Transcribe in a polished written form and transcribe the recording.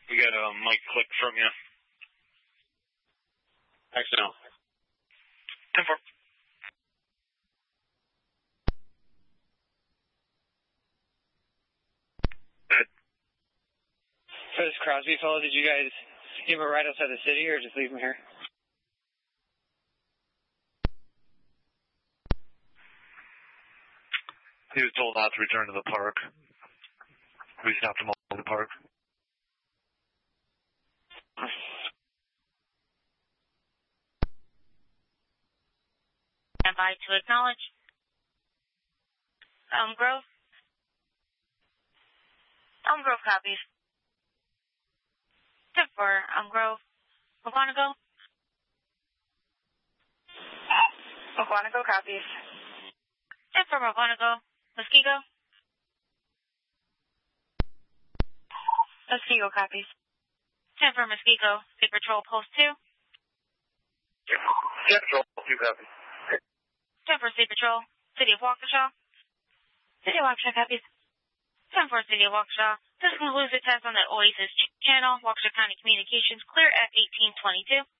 We got a mic click from you. XL. 10-4. For this Crosby fellow, did you guys give him a ride outside the city or just leave him here? He was told not to return to the park. We stopped him all in the park. Stand by to acknowledge. Elm Grove. Elm Grove copies. 10-4, Elm Grove. Mawanago. Mawanago copies. 10-4, Mawanago. Muskego. Muskego copies. 10-4, Muskego. State Patrol Post 2. Yeah, Patrol 2 copies. 10-4, State Patrol. City of Waukesha. City of Waukesha copies. 10-4, City of Waukesha. This concludes the test on the Oasis channel. Waukesha County Communications clear at 1822.